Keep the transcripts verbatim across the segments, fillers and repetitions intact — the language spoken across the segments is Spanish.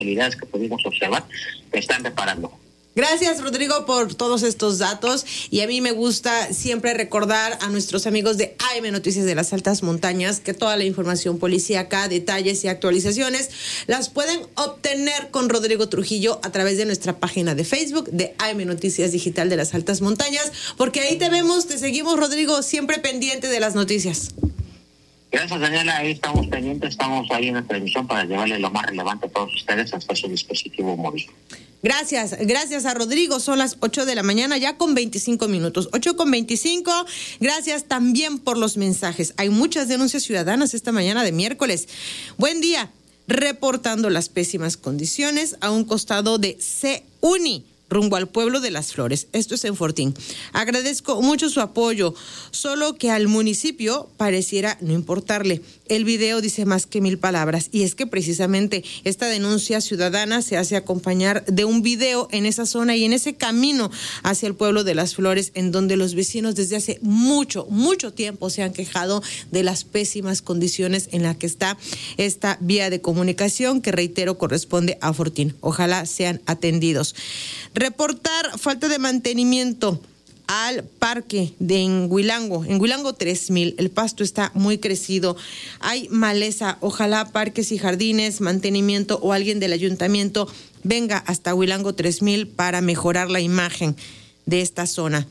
actividades que pudimos observar que están reparando. Gracias, Rodrigo, por todos estos datos. Y a mí me gusta siempre recordar a nuestros amigos de A M Noticias de las Altas Montañas que toda la información policíaca, detalles y actualizaciones las pueden obtener con Rodrigo Trujillo a través de nuestra página de Facebook de A M Noticias Digital de las Altas Montañas, porque ahí te vemos, te seguimos, Rodrigo, siempre pendiente de las noticias. Gracias, Daniela. Ahí estamos pendientes, estamos ahí en la televisión para llevarle lo más relevante a todos ustedes hasta su dispositivo móvil. Gracias, gracias a Rodrigo. Son las ocho de la mañana, ya con veinticinco minutos. ocho con veinticinco. Gracias también por los mensajes. Hay muchas denuncias ciudadanas esta mañana de miércoles. Buen día. Reportando las pésimas condiciones a un costado de C U N I, rumbo al pueblo de Las Flores. Esto es en Fortín. Agradezco mucho su apoyo, solo que al municipio pareciera no importarle. El video dice más que mil palabras, y es que precisamente esta denuncia ciudadana se hace acompañar de un video en esa zona y en ese camino hacia el pueblo de Las Flores, en donde los vecinos desde hace mucho, mucho tiempo se han quejado de las pésimas condiciones en las que está esta vía de comunicación, que reitero corresponde a Fortín. Ojalá sean atendidos. Reportar falta de mantenimiento al parque de en Huilango, en Huilango tres mil. El pasto está muy crecido, hay maleza. Ojalá Parques y Jardines, mantenimiento o alguien del ayuntamiento venga hasta Huilango tres mil para mejorar la imagen de esta zona.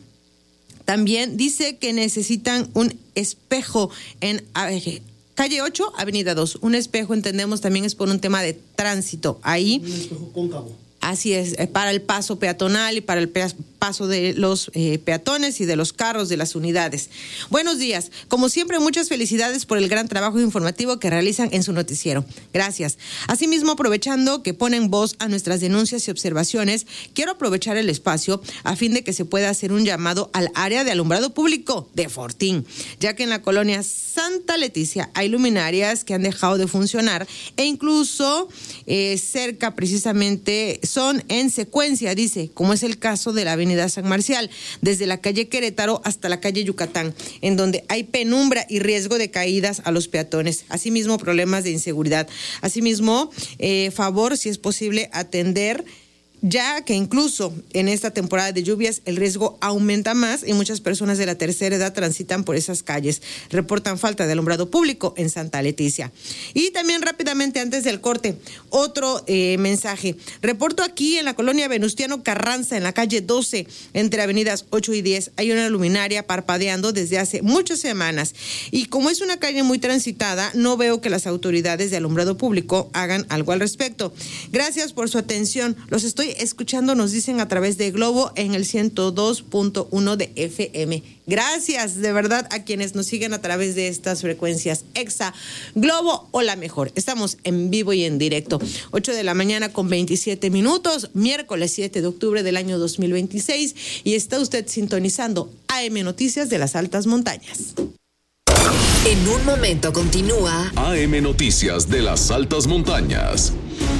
También dice que necesitan un espejo en eh, calle ocho, avenida dos. Un espejo, entendemos, también es por un tema de tránsito. Ahí. Un espejo cóncavo. Así es, para el paso peatonal y para el paso de los eh, peatones y de los carros de las unidades. Buenos días. Como siempre, muchas felicidades por el gran trabajo informativo que realizan en su noticiero. Gracias. Asimismo, aprovechando que ponen voz a nuestras denuncias y observaciones, quiero aprovechar el espacio a fin de que se pueda hacer un llamado al área de alumbrado público de Fortín, ya que en la colonia Santa Leticia hay luminarias que han dejado de funcionar e incluso eh, cerca precisamente son en secuencia, dice, como es el caso de la avenida San Marcial, desde la calle Querétaro hasta la calle Yucatán, en donde hay penumbra y riesgo de caídas a los peatones. Asimismo, problemas de inseguridad. Asimismo, eh, favor, si es posible, atender, ya que incluso en esta temporada de lluvias el riesgo aumenta más y muchas personas de la tercera edad transitan por esas calles. Reportan falta de alumbrado público en Santa Leticia. Y también rápidamente antes del corte, otro eh, mensaje. Reporto aquí en la colonia Venustiano Carranza, en la calle doce, entre avenidas ocho y diez, hay una luminaria parpadeando desde hace muchas semanas. Y como es una calle muy transitada, no veo que las autoridades de alumbrado público hagan algo al respecto. Gracias por su atención. Los estoy escuchando, nos dicen a través de Globo en el ciento dos punto uno de F M. Gracias de verdad a quienes nos siguen a través de estas frecuencias Exa, Globo o la mejor. Estamos en vivo y en directo. ocho de la mañana con veintisiete minutos, miércoles siete de octubre del año dos mil veintiséis, y está usted sintonizando A M Noticias de las Altas Montañas. En un momento continúa A M Noticias de las Altas Montañas.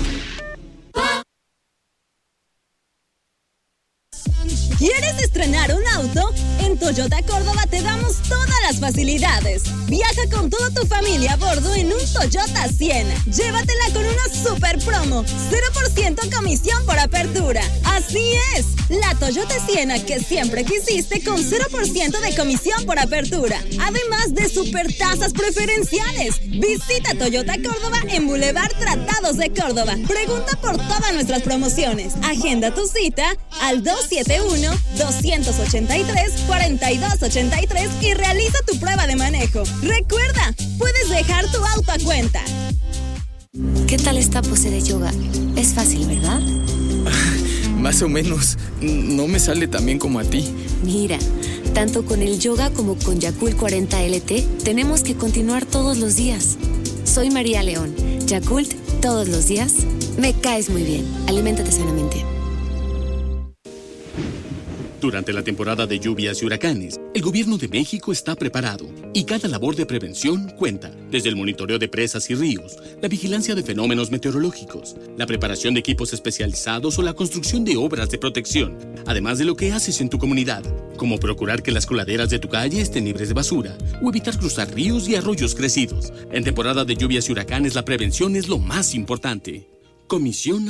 ¿Quieres estrenar un auto? En Toyota Córdoba te damos todas las facilidades. Viaja con toda tu familia a bordo en un Toyota Siena. Llévatela con una super promo. cero por ciento comisión por apertura. Así es, la Toyota Siena que siempre quisiste con cero por ciento de comisión por apertura. Además de super tasas preferenciales. Visita Toyota Córdoba en Boulevard Tratados de Córdoba. Pregunta por todas nuestras promociones. Agenda tu cita al dos siete uno, dos ocho tres, cuatro dos ocho tres y realiza tu prueba de manejo. Recuerda, puedes dejar tu auto a cuenta. ¿Qué tal esta pose de yoga? Es fácil, ¿verdad? Más o menos. No me sale tan bien como a ti. Mira, tanto con el yoga como con Yakult cuarenta L T tenemos que continuar todos los días. Soy María León. Yakult todos los días. Me caes muy bien. Aliméntate sanamente. Durante la temporada de lluvias y huracanes, el Gobierno de México está preparado y cada labor de prevención cuenta, desde el monitoreo de presas y ríos, la vigilancia de fenómenos meteorológicos, la preparación de equipos especializados o la construcción de obras de protección, además de lo que haces en tu comunidad, como procurar que las coladeras de tu calle estén libres de basura o evitar cruzar ríos y arroyos crecidos. En temporada de lluvias y huracanes, la prevención es lo más importante. Comisión